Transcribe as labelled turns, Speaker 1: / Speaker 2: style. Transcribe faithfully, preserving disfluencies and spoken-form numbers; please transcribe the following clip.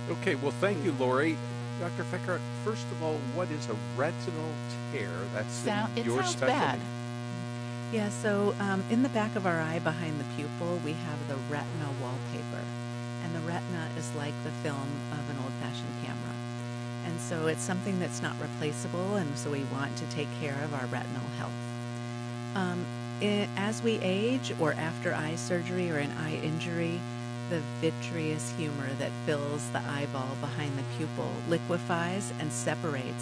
Speaker 1: Okay, well, thank you, Lori. Doctor Fecker, first of all, what is a retinal tear? That's
Speaker 2: Sound it
Speaker 1: your
Speaker 2: sounds bad.
Speaker 1: specialty.
Speaker 3: Yeah, so um, in the back of our eye behind the pupil, we have the retina wallpaper. And the retina is like the film of an old fashioned camera. And so it's something that's not replaceable. And so we want to take care of our retinal health. Um, i as we age or after eye surgery or an eye injury, the vitreous humor that fills the eyeball behind the pupil liquefies and separates